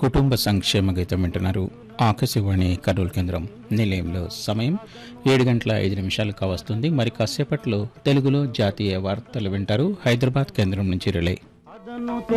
కుటుంబ సంక్షేమ గీతం వింటున్నారు. ఆకాశవాణి కర్నూలు కేంద్రం నిలయంలో సమయం 7:05 కావస్తుంది. మరి కాసేపట్లో తెలుగులో జాతీయ వార్తలు వింటారు. హైదరాబాద్ కేంద్రం నుంచి రిలే.